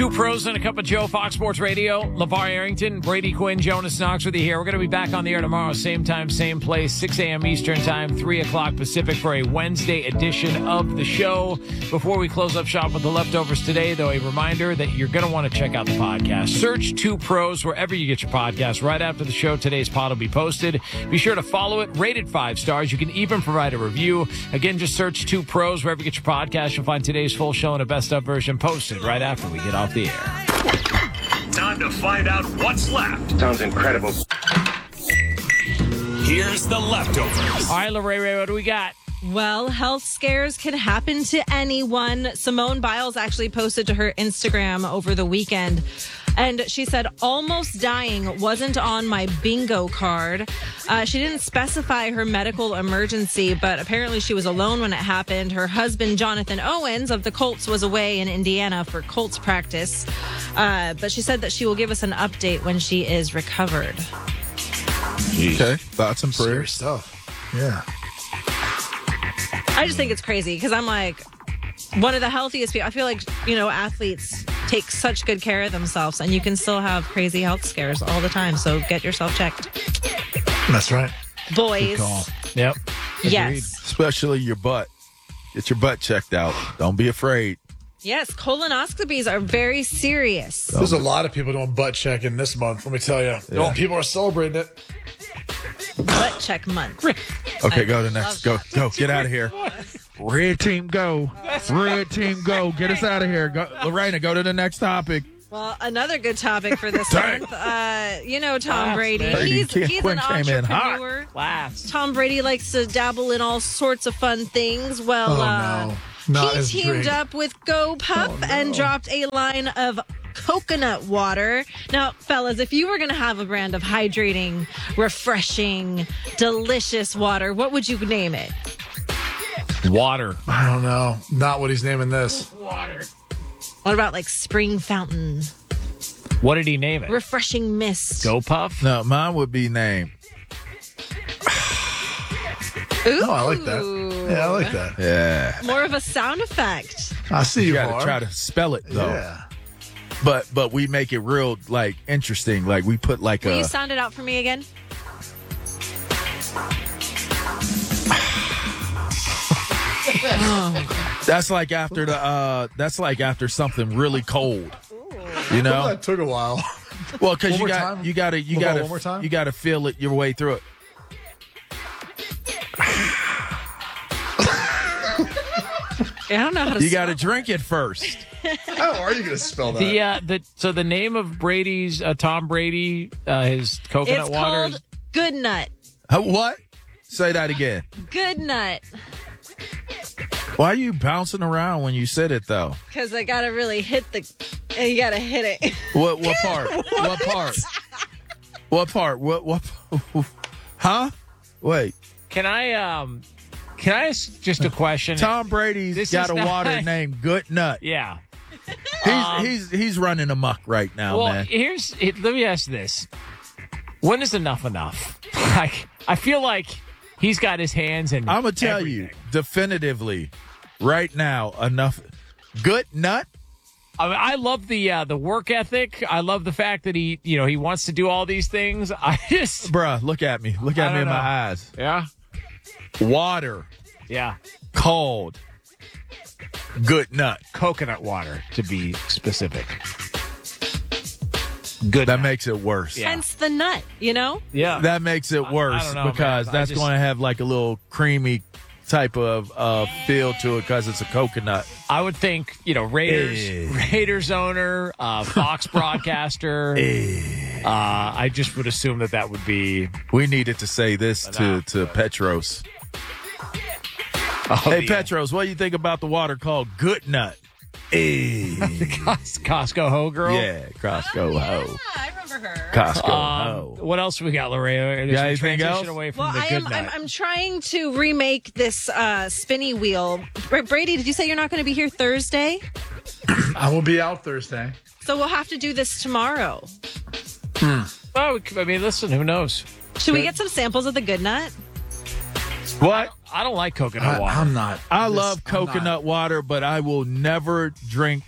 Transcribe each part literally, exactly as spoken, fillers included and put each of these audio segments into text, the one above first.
Two pros and a cup of Joe, Fox Sports Radio. LeVar Arrington, Brady Quinn, Jonas Knox with you here. We're going to be back on the air tomorrow, same time, same place, six a.m. Eastern time, three o'clock Pacific for a Wednesday edition of the show. Before we close up shop with the leftovers today, though, a reminder that you're going to want to check out the podcast. Search Two Pros wherever you get your podcast. Right after the show, today's pod will be posted. Be sure to follow it, rate it five stars. You can even provide a review. Again, just search Two Pros wherever you get your podcast. You'll find today's full show and a best of version posted right after we get off the air. Time to find out what's left. Sounds incredible. Here's the leftovers. All right, Lorraine, what do we got? Well, health scares can happen to anyone. Simone Biles actually posted to her Instagram over the weekend, and she said, almost dying wasn't on my bingo card. Uh, she didn't specify her medical emergency, but apparently she was alone when it happened. Her husband, Jonathan Owens of the Colts, was away in Indiana for Colts practice. Uh, but she said that she will give us an update when she is recovered. Jeez. Okay, thoughts and prayers. Serious stuff. Yeah. I just think it's crazy because I'm like one of the healthiest people. I feel like, you know, athletes take such good care of themselves, and you can still have crazy health scares all the time. So get yourself checked. That's right. Boys. Good call. Yep. Yes. Especially your butt. Get your butt checked out. Don't be afraid. Yes. Colonoscopies are very serious. There's a lot of people doing butt checking this month, let me tell you. Yeah. People are celebrating it. Butt check month. Okay, go to the next. Go, go. Get out of here. Red team, go. Red team, go. Get us out of here. Go, Lorena, go to the next topic. Well, another good topic for this Dang. month. Uh, you know Tom Laughs, Brady. man. He's, Brady he's an came in hot. entrepreneur. Laughs. Tom Brady likes to dabble in all sorts of fun things. Well, Oh, uh, no. Not he his teamed drink. up with Go Pup Oh, no. and dropped a line of coconut water. Now, fellas, if you were going to have a brand of hydrating, refreshing, delicious water, what would you name it? Water. I don't know. Not what he's naming this. What about like spring fountain, What did he name it? refreshing mist? Go Puff? No, mine would be named. Ooh. Oh, I like that. Yeah, I like that. Yeah. More of a sound effect. I see you, You got to Var. try to spell it, though. Yeah. But but we make it real, like, interesting. Like, we put, like, Will a... you sound it out for me again? That's like after the... uh That's like after something really cold. You Well, know? that took a while. Well, because One you more got time? you got to you One got more- to one more time? you got to feel it your way through it. I don't know how to You got to spell drink it first. How are you going to spell that? The uh, the so the name of Brady's uh, Tom Brady, uh, his coconut It's water. called Is, Good Nut. Huh, what? Say that again. Good Nut. Why are you bouncing around when you said it though? Because I got to really hit the... And you got to hit it. What what part? what part? What part? What what? Huh? Wait. can I um, can I ask just a question? Tom Brady's This got is a not- water named Good Nut. Yeah. He's Um, he's he's running amok right now, Well, man. here's it, let me ask this: when is enough enough? Like, I feel like he's got his hands in. I'm gonna tell you everything. definitively, right now, enough. Good Nut. I, mean, I love the uh, the work ethic. I love the fact that he, you know, he wants to do all these things. I just, Bruh, look at me. Look I at me don't in my know. eyes. yeah, Water, yeah, cold, Good Nut. coconut water to be specific. Good. That nut. makes it worse. Yeah. Hence the nut, you know? yeah. That makes it I- I worse don't know, because man. I that's just- going to have like a little creamy type of uh, feel to it because it's a coconut. I would think, you know, Raiders, Eh. Raiders owner, uh, Fox broadcaster. uh, I just would assume that that would be. We needed to say this to, to Petros. Oh, Hey, the, Petros, what do you think about the water called Good Nut? Eh. Cos- Costco Ho girl. Yeah, Costco Ho. I remember her. Costco Um, Ho. what else we got, Lorena? Got anything transition else? away from Well, the I good am. I'm, nut. I'm trying to remake this uh, spinny wheel. Bra- Brady, did you say you're not going to be here Thursday? I will be out Thursday. So we'll have to do this tomorrow. Oh, we could- I mean, listen, who knows? Should we get some samples of the Good Nut? What? I don't like coconut I, water. I'm not. I this- love I'm not- coconut water, but I will never drink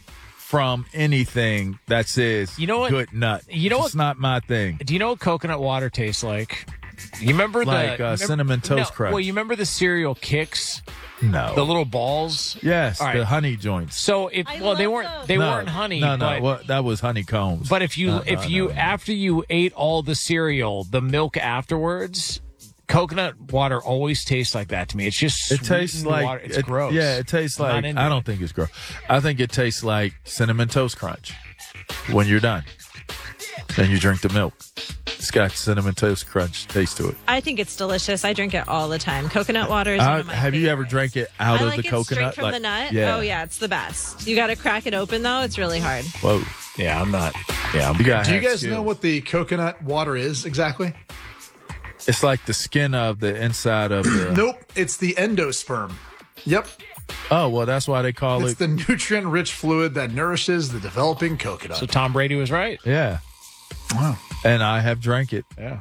from anything that says You know what? good nut. You know it's what? not my thing. Do you know what coconut water tastes like? You remember the Like, uh, remember- Cinnamon Toast no, Crunch. Well, you remember the cereal Kix, No. the little balls. yes, All right. the honey joints. So if I well, they love weren't those. they no, weren't honey. No, no, but, well, that was honeycombs. but if you No, if no, you no. after you ate all the cereal, the milk afterwards, coconut water always tastes like that to me. It's just It tastes sweetened like water. It's it- gross. Yeah, it tastes I'm not like into I it. don't think it's gross. I think it tastes like Cinnamon Toast Crunch when you're done. Then you drink the milk. It's got Cinnamon Toast Crunch taste to it. I think it's delicious. I drink it all the time. Coconut water is one I, of my have you ever favorites. drank it out I of like the it coconut? straight from Like- the nut. Yeah. Oh yeah, it's the best. You got to crack it open though. It's really hard. Whoa. Yeah, I'm not. Yeah, I'm You gotta Do you have guys skills. know what the coconut water is exactly? It's like the skin of the inside of the. Nope. It's the endosperm. Yep. Oh well, that's why they call It's it. the nutrient-rich fluid that nourishes the developing coconut. So Tom Brady was right. Yeah, Wow. and I have drank it. Yeah.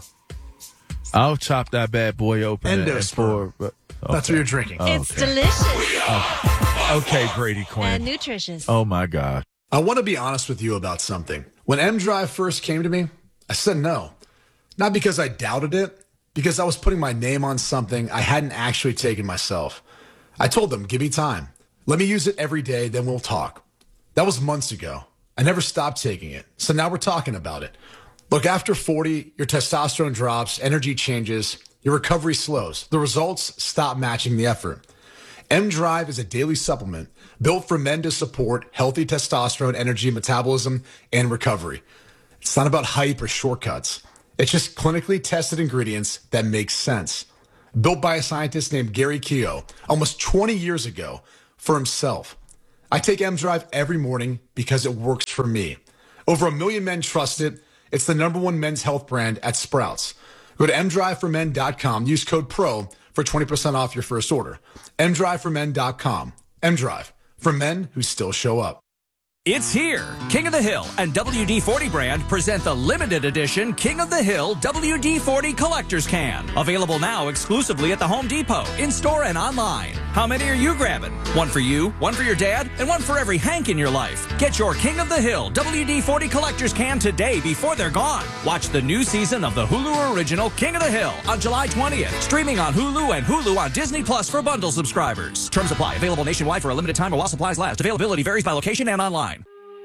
I'll chop that bad boy open and, and Endosperm. pour. But, That's what you're drinking. It's okay. delicious Okay, Brady Quinn. and nutritious. Oh my God. I want to be honest with you about something. When M-Drive first came to me, I said no. Not because I doubted it, because I was putting my name on something I hadn't actually taken myself. I told them, give me time. Let me use it every day, then we'll talk. That was months ago. I never stopped taking it. So now we're talking about it. Look, after forty, your testosterone drops, energy changes, your recovery slows. The results stop matching the effort. M-Drive is a daily supplement built for men to support healthy testosterone, energy, metabolism, and recovery. It's not about hype or shortcuts. It's just clinically tested ingredients that make sense. Built by a scientist named Gary Keogh almost twenty years ago for himself. I take M-Drive every morning because it works for me. Over a million men trust it. It's the number one men's health brand at Sprouts. Go to m drive for men dot com. Use code PRO for twenty percent off your first order. m drive for men dot com. M-Drive, for men who still show up. It's here. King of the Hill and W D forty brand present the limited edition King of the Hill W D forty Collector's Can. Available now exclusively at the Home Depot, in-store and online. How many are you grabbing? One for you, one for your dad, and one for every Hank in your life. Get your King of the Hill W D forty Collector's Can today before they're gone. Watch the new season of the Hulu original King of the Hill on July twentieth. Streaming on Hulu and Hulu on Disney Plus for bundle subscribers. Terms apply. Available nationwide for a limited time or while supplies last. Availability varies by location and online.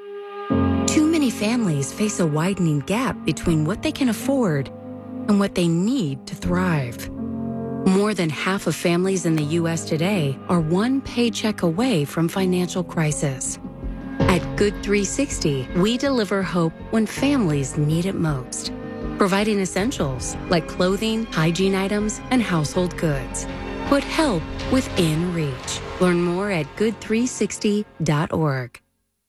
Too many families face a widening gap between what they can afford and what they need to thrive. More than half of families in the U S today are one paycheck away from financial crisis. At Good three sixty, we deliver hope when families need it most, providing essentials like clothing, hygiene items, and household goods. Put help within reach. Learn more at good three sixty dot org.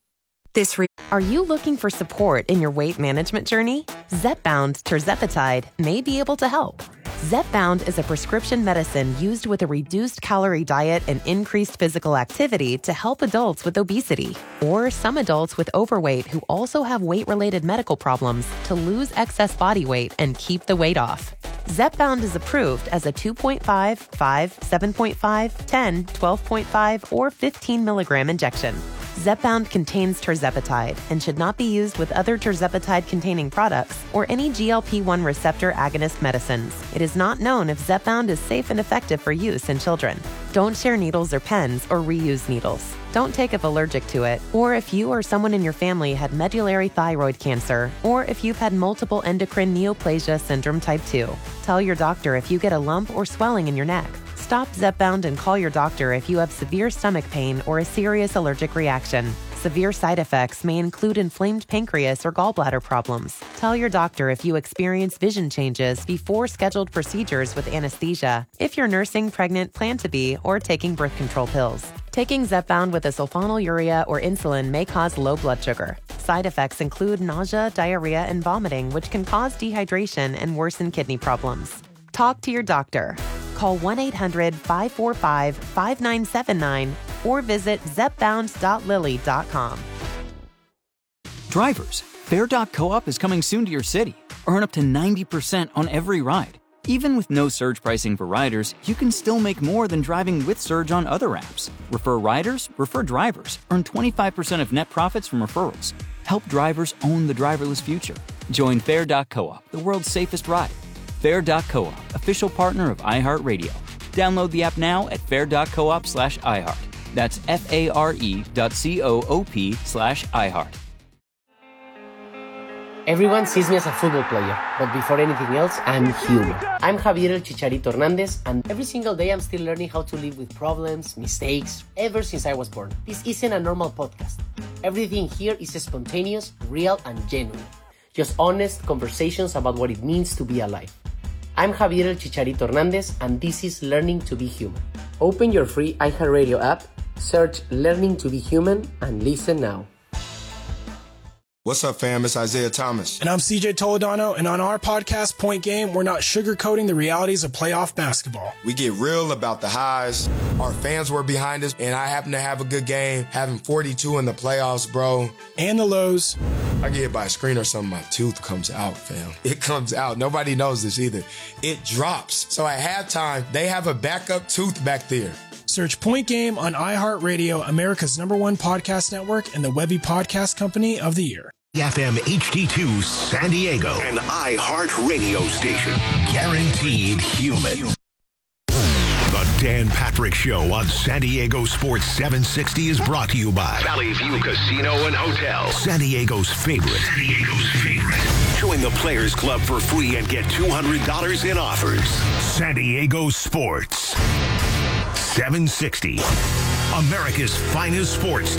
This re- Are you looking for support in your weight management journey? Zepbound tirzepatide may be able to help. Zepbound is a prescription medicine used with a reduced calorie diet and increased physical activity to help adults with obesity or some adults with overweight who also have weight-related medical problems to lose excess body weight and keep the weight off. Zepbound is approved as a two point five, five, seven point five, ten, twelve point five, or fifteen milligram injection. Zepbound contains tirzepatide and should not be used with other tirzepatide-containing products or any G L P one receptor agonist medicines. It is not known if Zepbound is safe and effective for use in children. Don't share needles or pens or reuse needles. Don't take if allergic to it, or if you or someone in your family had medullary thyroid cancer, or if you've had multiple endocrine neoplasia syndrome type two. Tell your doctor if you get a lump or swelling in your neck. Stop Zepbound and call your doctor if you have severe stomach pain or a serious allergic reaction. Severe side effects may include inflamed pancreas or gallbladder problems. Tell your doctor if you experience vision changes before scheduled procedures with anesthesia, if you're nursing, pregnant, plan to be, or taking birth control pills. Taking Zepbound with a sulfonylurea or insulin may cause low blood sugar. Side effects include nausea, diarrhea, and vomiting, which can cause dehydration and worsen kidney problems. Talk to your doctor. Call one eight hundred, five four five, five nine seven nine or visit zepbound dot lilly dot com. Drivers, Fair Doc Co-op is coming soon to your city. Earn up to ninety percent on every ride. Even with no surge pricing for riders, you can still make more than driving with Surge on other apps. Refer riders, refer drivers. Earn twenty-five percent of net profits from referrals. Help drivers own the driverless future. Join Fair dot coop, the world's safest ride. Fair dot coop, official partner of iHeartRadio. Download the app now at fair dot coop slash iHeart. That's F-A-R-E dot C-O-O-P slash iHeart. Everyone sees me as a football player, but before anything else, I'm human. I'm Javier El Chicharito Hernandez, and every single day I'm still learning how to live with problems, mistakes, ever since I was born. This isn't a normal podcast. Everything here is spontaneous, real, and genuine. Just honest conversations about what it means to be alive. I'm Javier El Chicharito Hernandez, and this is Learning to be Human. Open your free iHeartRadio app, search Learning to be Human, and listen now. What's up, fam? It's Isaiah Thomas. And I'm C J Toledano, and on our podcast, Point Game, we're not sugarcoating the realities of playoff basketball. We get real about the highs. Our fans were behind us, and I happen to have a good game, having forty-two in the playoffs, bro. And the lows. I get hit by a screen or something, my tooth comes out, fam. It comes out. Nobody knows this either. It drops. So at halftime, they have a backup tooth back there. Search Point Game on iHeartRadio, America's number one podcast network, and the Webby Podcast Company of the Year. F M H D two San Diego, an iHeart radio station. Guaranteed human. The Dan Patrick Show on San Diego Sports seven sixty is brought to you by Valley View Casino and Hotel, San Diego's favorite. San Diego's favorite. Join the Players Club for free and get two hundred dollars in offers. San Diego Sports seven sixty, America's finest sports station.